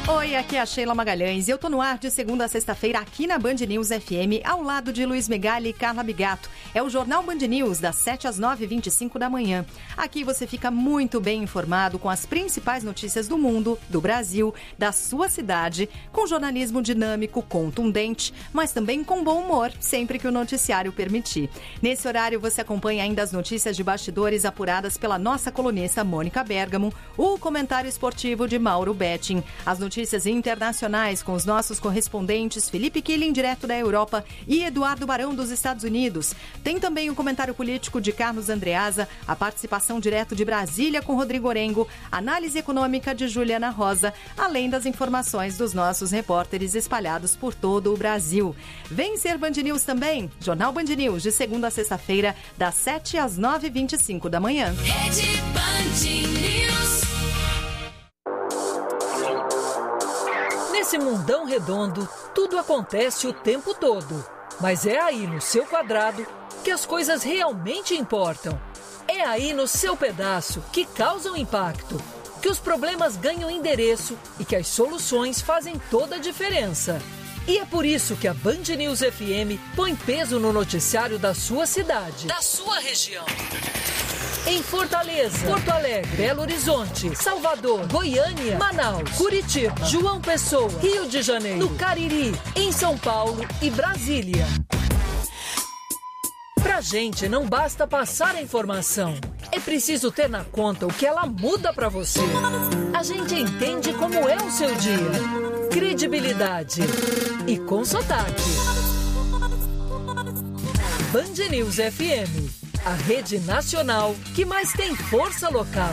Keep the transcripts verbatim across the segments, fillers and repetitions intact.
Oi, aqui é a Sheila Magalhães e eu tô no ar de segunda a sexta-feira aqui na Band News F M, ao lado de Luiz Megali e Carla Bigato. É o Jornal Band News, das sete às nove e vinte e cinco da manhã. Aqui você fica muito bem informado com as principais notícias do mundo, do Brasil, da sua cidade, com jornalismo dinâmico, contundente, mas também com bom humor, sempre que o noticiário permitir. Nesse horário você acompanha ainda as notícias de bastidores apuradas pela nossa colunista Mônica Bergamo, o comentário esportivo de Mauro Betting, as notícias Notícias internacionais com os nossos correspondentes Felipe Killing, direto da Europa, e Eduardo Barão, dos Estados Unidos. Tem também o comentário político de Carlos Andreasa, a participação direto de Brasília com Rodrigo Orengo, análise econômica de Juliana Rosa, além das informações dos nossos repórteres espalhados por todo o Brasil. Vem ser Band News também, Jornal Band News, de segunda a sexta-feira, das sete às nove e vinte e cinco da manhã. Rede Band News. Nesse mundão redondo, tudo acontece o tempo todo. Mas é aí no seu quadrado que as coisas realmente importam. É aí no seu pedaço que causam impacto, que os problemas ganham endereço e que as soluções fazem toda a diferença. E é por isso que a Band News F M põe peso no noticiário da sua cidade, da sua região. Em Fortaleza, Porto Alegre, Belo Horizonte, Salvador, Goiânia, Manaus, Curitiba, João Pessoa, Rio de Janeiro, no Cariri, em São Paulo e Brasília. Pra gente não basta passar a informação, é preciso ter na conta o que ela muda pra você. A gente entende como é o seu dia. Credibilidade e com sotaque. Band News F M. A rede nacional que mais tem força local.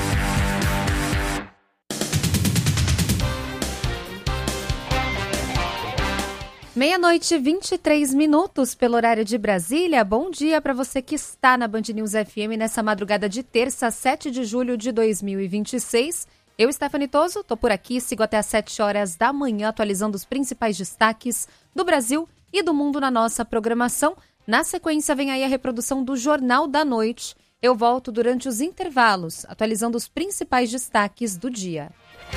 Meia-noite e vinte e três minutos pelo horário de Brasília. Bom dia para você que está na Band News F M nessa madrugada de terça, sete de julho de dois mil e vinte e seis. Eu, Stephanie Toso, estou por aqui, sigo até às sete horas da manhã atualizando os principais destaques do Brasil e do mundo na nossa programação. Na sequência, vem aí a reprodução do Jornal da Noite. Eu volto durante os intervalos, atualizando os principais destaques do dia.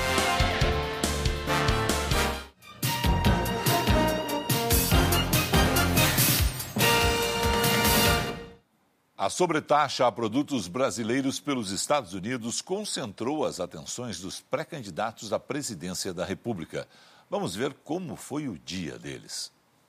A sobretaxa a produtos brasileiros pelos Estados Unidos concentrou as atenções dos pré-candidatos à presidência da República. Vamos ver como foi o dia deles.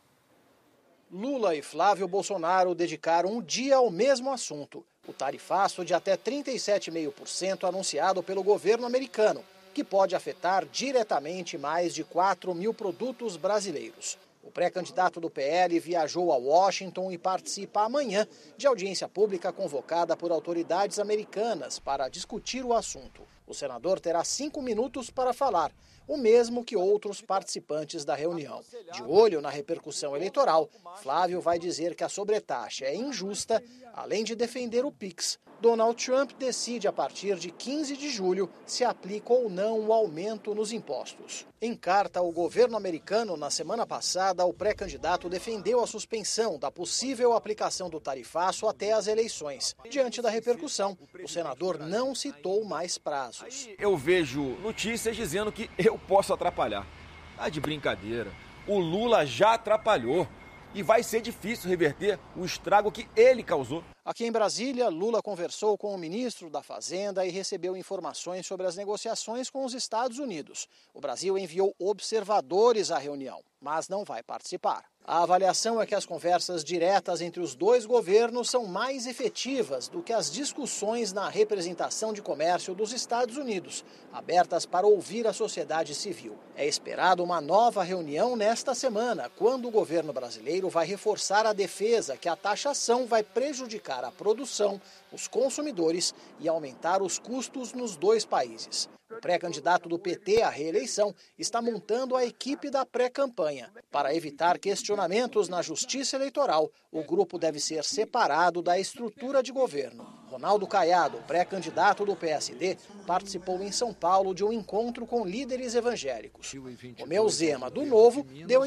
Lula e Flávio Bolsonaro dedicaram um dia ao mesmo assunto, o tarifaço de até trinta e sete vírgula cinco por cento anunciado pelo governo americano, que pode afetar diretamente mais de quatro mil produtos brasileiros. O pré-candidato do P L viajou a Washington e participa amanhã de audiência pública convocada por autoridades americanas para discutir o assunto. O senador terá cinco minutos para falar, o mesmo que outros participantes da reunião. De olho na repercussão eleitoral, Flávio vai dizer que a sobretaxa é injusta, além de defender o Pix. Donald Trump decide a partir de quinze de julho se aplica ou não o aumento nos impostos. Em carta ao governo americano, na semana passada, o pré-candidato defendeu a suspensão da possível aplicação do tarifaço até as eleições. Diante da repercussão, o senador não citou mais prazos. Eu vejo notícias dizendo que eu posso atrapalhar. Tá de brincadeira. O Lula já atrapalhou e vai ser difícil reverter o estrago que ele causou. Aqui em Brasília, Lula conversou com o ministro da Fazenda e recebeu informações sobre as negociações com os Estados Unidos. O Brasil enviou observadores à reunião, mas não vai participar. A avaliação é que as conversas diretas entre os dois governos são mais efetivas do que as discussões na representação de comércio dos Estados Unidos, abertas para ouvir a sociedade civil. É esperado uma nova reunião nesta semana, quando o governo brasileiro vai reforçar a defesa que a taxação vai prejudicar a produção, os consumidores e aumentar os custos nos dois países. O pré-candidato do P T à reeleição está montando a equipe da pré-campanha. Para evitar questionamentos na justiça eleitoral, o grupo deve ser separado da estrutura de governo. Ronaldo Caiado, pré-candidato do P S D, participou em São Paulo de um encontro com líderes evangélicos. Romeu Zema, do Novo, deu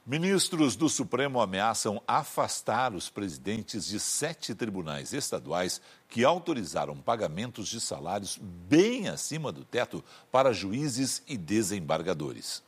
Ministros do Supremo ameaçam afastar os presidentes de sete tribunais estaduais que autorizaram pagamentos de salários bem acima do teto para juízes e desembargadores.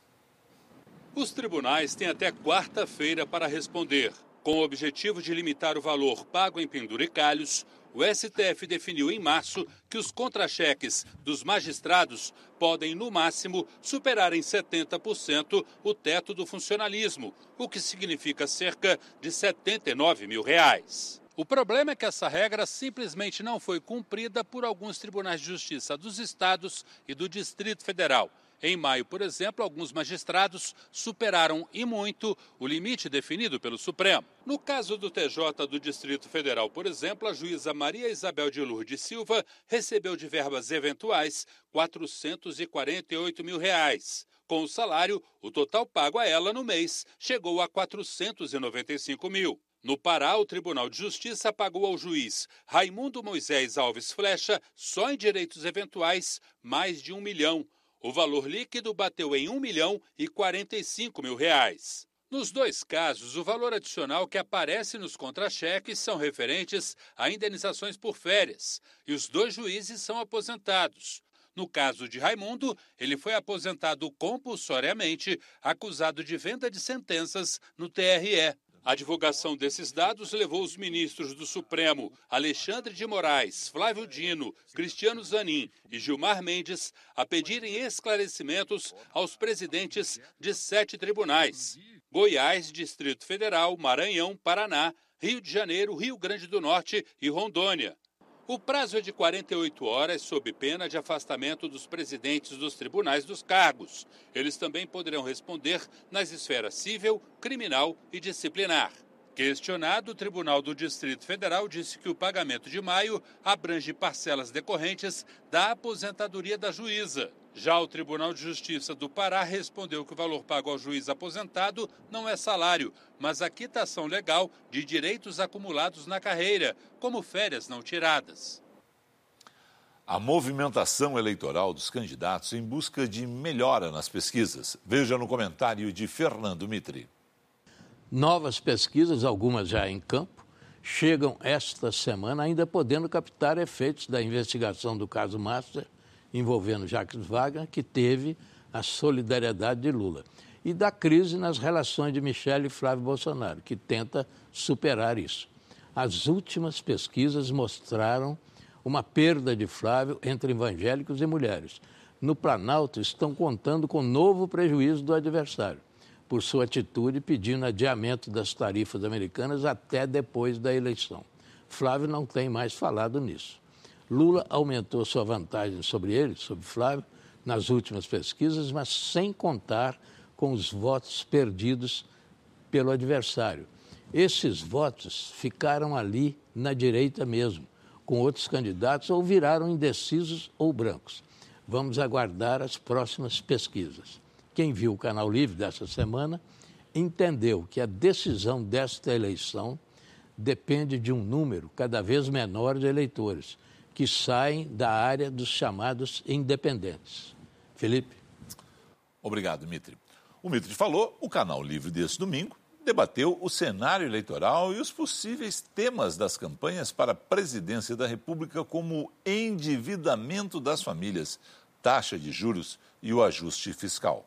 Os tribunais têm até quarta-feira para responder. Com o objetivo de limitar o valor pago em penduricalhos, o S T F definiu em março que os contra-cheques dos magistrados podem, no máximo, superar em setenta por cento o teto do funcionalismo, o que significa cerca de setenta e nove mil reais. O problema é que essa regra simplesmente não foi cumprida por alguns tribunais de justiça dos estados e do Distrito Federal. Em maio, por exemplo, alguns magistrados superaram e muito o limite definido pelo Supremo. No caso do T J do Distrito Federal, por exemplo, a juíza Maria Isabel de Lourdes Silva recebeu de verbas eventuais quatrocentos e quarenta e oito mil reais. Com o salário, o total pago a ela no mês chegou a quatrocentos e noventa e cinco mil. No Pará, o Tribunal de Justiça pagou ao juiz Raimundo Moisés Alves Flecha, só em direitos eventuais, mais de um milhão. O valor líquido bateu em um milhão e quarenta e cinco mil reais. Nos dois casos, o valor adicional que aparece nos contra-cheques são referentes a indenizações por férias, e os dois juízes são aposentados. No caso de Raimundo, ele foi aposentado compulsoriamente, acusado de venda de sentenças no T R E. A divulgação desses dados levou os ministros do Supremo, Alexandre de Moraes, Flávio Dino, Cristiano Zanin e Gilmar Mendes, a pedirem esclarecimentos aos presidentes de sete tribunais: Goiás, Distrito Federal, Maranhão, Paraná, Rio de Janeiro, Rio Grande do Norte e Rondônia. O prazo é de quarenta e oito horas, sob pena de afastamento dos presidentes dos tribunais dos cargos. Eles também poderão responder nas esferas civil, criminal e disciplinar. Questionado, o Tribunal do Distrito Federal disse que o pagamento de maio abrange parcelas decorrentes da aposentadoria da juíza. Já o Tribunal de Justiça do Pará respondeu que o valor pago ao juiz aposentado não é salário, mas a quitação legal de direitos acumulados na carreira, como férias não tiradas. A movimentação eleitoral dos candidatos em busca de melhora nas pesquisas. Veja no comentário de Fernando Mitri. Novas pesquisas, algumas já em campo, chegam esta semana ainda podendo captar efeitos da investigação do caso Master, envolvendo Jacques Wagner, que teve a solidariedade de Lula, e da crise nas relações de Michele e Flávio Bolsonaro, que tenta superar isso. As últimas pesquisas mostraram uma perda de Flávio entre evangélicos e mulheres. No Planalto, estão contando com novo prejuízo do adversário, por sua atitude pedindo adiamento das tarifas americanas até depois da eleição. Flávio não tem mais falado nisso. Lula aumentou sua vantagem sobre ele, sobre Flávio, nas últimas pesquisas, mas sem contar com os votos perdidos pelo adversário. Esses votos ficaram ali na direita mesmo, com outros candidatos, ou viraram indecisos ou brancos. Vamos aguardar as próximas pesquisas. Quem viu o Canal Livre dessa semana entendeu que a decisão desta eleição depende de um número cada vez menor de eleitores, que saem da área dos chamados independentes. Felipe. Obrigado, Mitri. O Mitri falou, o Canal Livre desse domingo debateu o cenário eleitoral e os possíveis temas das campanhas para a presidência da República, como o endividamento das famílias, taxa de juros e o ajuste fiscal.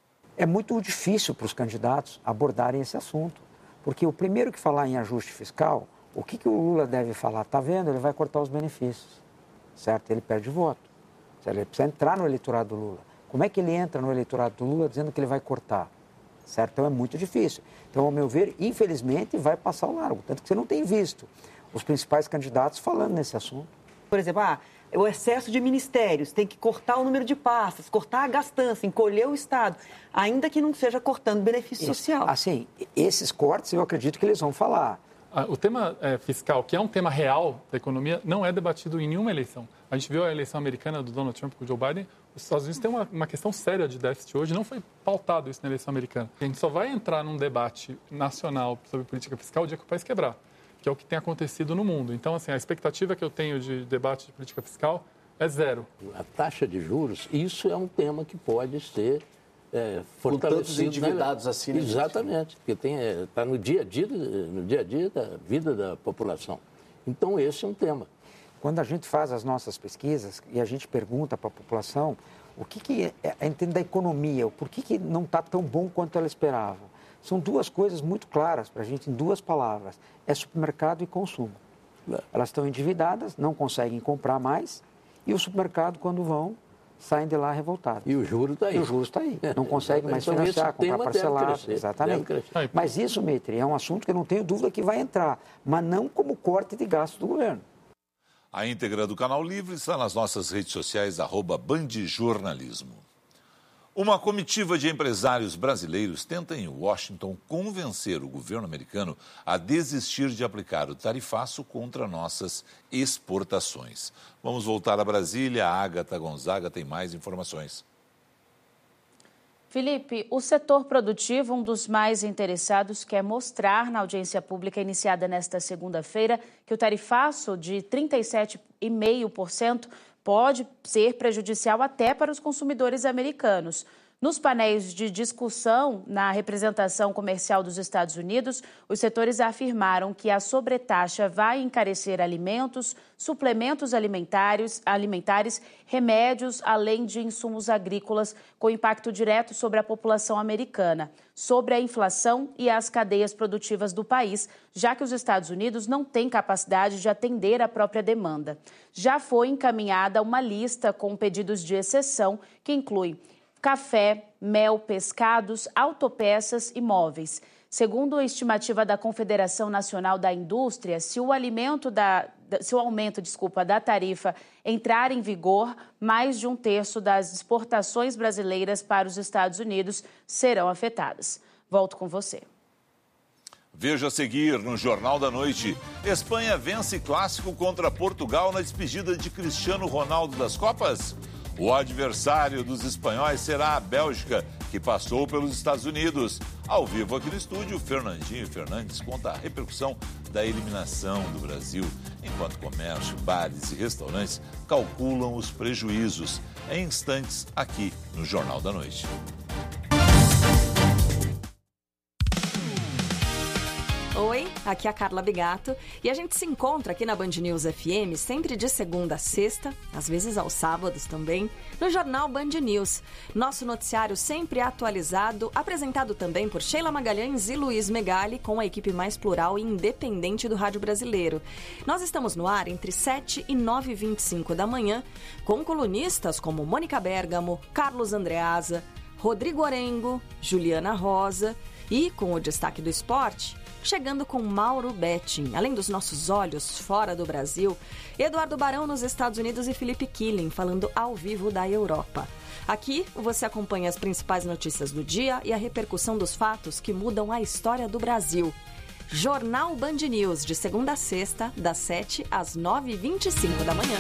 É muito difícil para os candidatos abordarem esse assunto, porque o primeiro que falar em ajuste fiscal, o que, que o Lula deve falar? Está vendo? Ele vai cortar os benefícios, certo? Ele perde voto. Ele precisa entrar no eleitorado do Lula. Como é que ele entra no eleitorado do Lula dizendo que ele vai cortar? Certo? Então é muito difícil. Então, ao meu ver, infelizmente, vai passar ao largo. Tanto que você não tem visto os principais candidatos falando nesse assunto. Por exemplo, ah, o excesso de ministérios, tem que cortar o número de pastas, cortar a gastança, encolher o Estado, ainda que não seja cortando benefício Isso. social. Assim, esses cortes eu acredito que eles vão falar. O tema é, fiscal, que é um tema real da economia, não é debatido em nenhuma eleição. A gente viu a eleição americana do Donald Trump com o Joe Biden. Os Estados Unidos têm uma, uma questão séria de déficit hoje, não foi pautado isso na eleição americana. A gente só vai entrar num debate nacional sobre política fiscal o dia que o país quebrar, que é o que tem acontecido no mundo. Então, assim, a expectativa que eu tenho de debate de política fiscal é zero. A taxa de juros, isso é um tema que pode ser é, fortalecido. Com tantos endividados né? assim. Né? Exatamente, porque está no dia a dia, no dia a dia da vida da população. Então, esse é um tema. Quando a gente faz as nossas pesquisas e a gente pergunta para a população o que, que é, é entender da economia, o porquê que não está tão bom quanto ela esperava, são duas coisas muito claras para a gente, em duas palavras. É supermercado e consumo. É. Elas estão endividadas, não conseguem comprar mais, e o supermercado, quando vão, saem de lá revoltados. E o juro está aí. E o juro está aí. Não conseguem mais então, financiar, comprar parcelado. Exatamente. Mas isso, Mitri, é um assunto que eu não tenho dúvida que vai entrar, mas não como corte de gastos do governo. A íntegra do Canal Livre está nas nossas redes sociais, arroba Band Jornalismo. Uma comitiva de empresários brasileiros tenta em Washington convencer o governo americano a desistir de aplicar o tarifaço contra nossas exportações. Vamos voltar a Brasília. A Ágata Gonzaga tem mais informações. Felipe, o setor produtivo, um dos mais interessados, quer mostrar na audiência pública iniciada nesta segunda-feira que o tarifaço de trinta e sete vírgula cinco por cento pode ser prejudicial até para os consumidores americanos. Nos painéis de discussão na representação comercial dos Estados Unidos, os setores afirmaram que a sobretaxa vai encarecer alimentos, suplementos alimentares, alimentares, remédios, além de insumos agrícolas, com impacto direto sobre a população americana, sobre a inflação e as cadeias produtivas do país, já que os Estados Unidos não têm capacidade de atender a própria demanda. Já foi encaminhada uma lista com pedidos de exceção, que inclui café, mel, pescados, autopeças e móveis. Segundo a estimativa da Confederação Nacional da Indústria, se o, alimento da, se o aumento desculpa, da tarifa entrar em vigor, mais de um terço das exportações brasileiras para os Estados Unidos serão afetadas. Volto com você. Veja a seguir no Jornal da Noite. Espanha vence clássico contra Portugal na despedida de Cristiano Ronaldo das Copas? O adversário dos espanhóis será a Bélgica, que passou pelos Estados Unidos. Ao vivo aqui no estúdio, Fernandinho Fernandes conta a repercussão da eliminação do Brasil, enquanto comércio, bares e restaurantes calculam os prejuízos. Em instantes, aqui no Jornal da Noite. Oi, aqui é a Carla Bigato e a gente se encontra aqui na Band News F M sempre de segunda a sexta, às vezes aos sábados também, no Jornal Band News. Nosso noticiário sempre atualizado, apresentado também por Sheila Magalhães e Luiz Megali, com a equipe mais plural e independente do rádio brasileiro. Nós estamos no ar entre sete e nove e vinte e cinco da manhã, com colunistas como Mônica Bergamo, Carlos Andreasa, Rodrigo Orengo, Juliana Rosa e, com o destaque do esporte, chegando com Mauro Betting, além dos nossos olhos fora do Brasil, Eduardo Barão nos Estados Unidos e Felipe Killing falando ao vivo da Europa. Aqui você acompanha as principais notícias do dia e a repercussão dos fatos que mudam a história do Brasil. Jornal Band News, de segunda a sexta, das sete às nove e vinte e cinco da manhã.